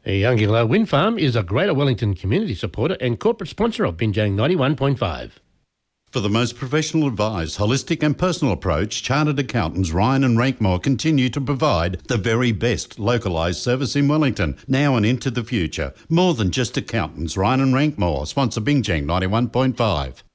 Youngilla Wind Farm is a Greater Wellington community supporter and corporate sponsor of Binjang 91.5. For the most professional advice, holistic and personal approach, Chartered Accountants Ryan and Rankmore continue to provide the very best localised service in Wellington, now and into the future. More than just accountants, Ryan and Rankmore sponsor Binjang 91.5.